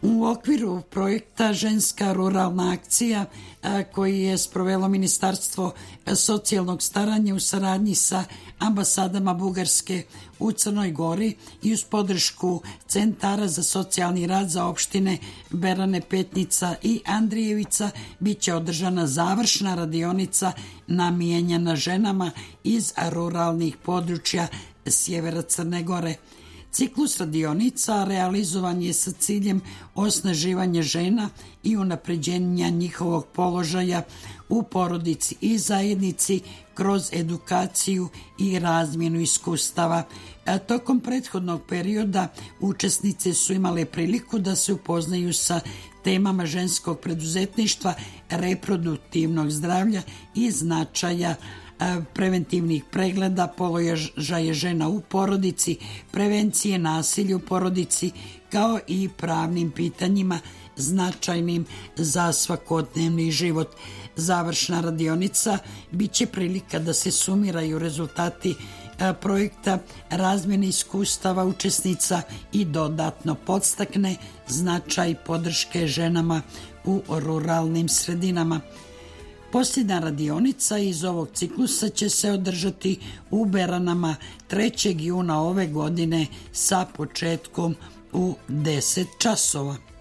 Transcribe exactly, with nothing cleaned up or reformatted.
U okviru projekta Ženska ruralna akcija koji je sprovelo Ministarstvo socijalnog staranja u saradnji sa ambasadama Bugarske u Crnoj Gori i uz podršku Centara za socijalni rad za opštine Berane, Petnica i Andrijevica biće održana završna radionica namijenjena ženama iz ruralnih područja sjevera Crne Gore. Ciklus radionica realizovan je sa ciljem osnaživanja žena i unapređenja njihovog položaja u porodici i zajednici kroz edukaciju i razmjenu iskustava. A tokom prethodnog perioda učesnice su imale priliku da se upoznaju sa temama ženskog preduzetništva, reproduktivnog zdravlja i značaja preventivnih pregleda položaja žena u porodici, prevencije nasilja u porodici, kao i pravnim pitanjima značajnim za svakodnevni život. Završna radionica biće prilika da se sumiraju rezultati projekta, razmjene iskustava učesnica i dodatno podstakne značaj podrške ženama u ruralnim sredinama. Posljednja radionica iz ovog ciklusa će se održati u Beranama trećeg juna ove godine sa početkom u deset časova.